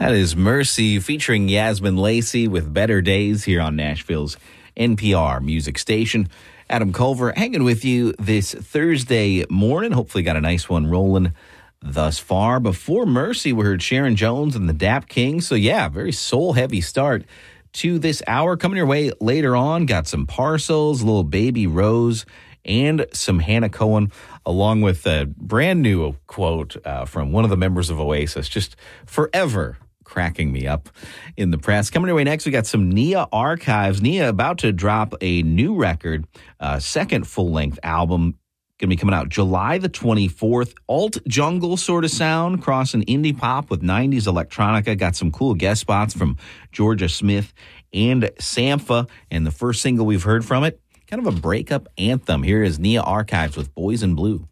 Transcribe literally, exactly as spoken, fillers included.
That is Mercy featuring Yasmin Lacey with Better Days here on Nashville's N P R music station. Adam Culver hanging with you this Thursday morning. Hopefully got a nice one rolling thus far. Before Mercy, we heard Sharon Jones and the Dap Kings. So yeah, very soul-heavy start to this hour. Coming your way later on, got some Parcels, Little Baby Rose, and some Hannah Cohen, along with a brand new quote uh, from one of the members of Oasis, just forever cracking me up in the press. Coming your way next, we got some Nia Archives. Nia about to drop a new record, uh, second full-length album, going to be coming out July the twenty-fourth. Alt jungle sort of sound, crossing indie pop with nineties electronica. Got some cool guest spots from Georgia Smith and Sampha. And the first single we've heard from it, kind of a breakup anthem. Here is Nia Archives with Boys in Blue.